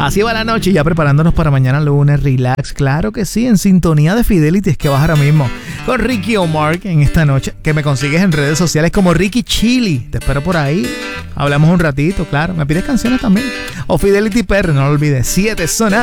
Así va la noche, ya preparándonos para mañana lunes, relax, claro que sí, en sintonía de Fidelity es que vas ahora mismo con Ricky Omar en esta noche, que me consigues en redes sociales como Ricky Chili. Te espero por ahí, hablamos un ratito, claro, me pides canciones también. O Fidelity PR, no lo olvides, 7 sonando.